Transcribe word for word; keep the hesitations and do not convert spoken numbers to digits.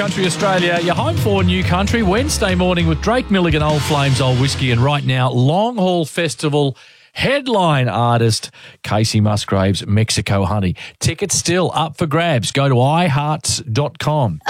Country Australia, your home for New Country, Wednesday morning with Drake Milligan, Old Flames, Old Whiskey, and right now, Long Haul Festival headline artist Casey Musgraves, Mexico Honey. Tickets still up for grabs. Go to i hearts dot com.